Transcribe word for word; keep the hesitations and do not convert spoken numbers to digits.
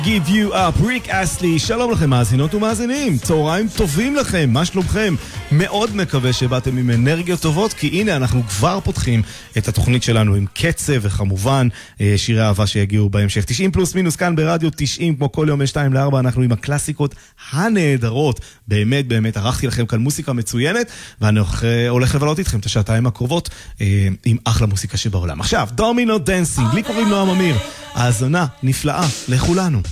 Give you up, ריק אסלי, שלום לכם מאזינות ומאזינים, צהריים טובים לכם, מה שלומכם? מאוד מקווה שבאתם עם אנרגיות טובות, כי הנה אנחנו כבר פותחים את התוכנית שלנו עם קצב, וכמובן שירי אהבה שיגיעו בהמשך. תשעים פלוס מינוס כאן ברדיו תשעים, כמו כל יום שתיים לארבע, אנחנו עם הקלאסיקות הנהדרות. באמת באמת ערכתי לכם כאן מוסיקה מצוינת, ואני הולך לבלות איתכם את השעתיים הקרובות עם אחלה מוסיקה שבעולם. עכשיו, דומינו דנסינג, לי קוראים נועם אמיר, האזנה נפלאה לכולנו.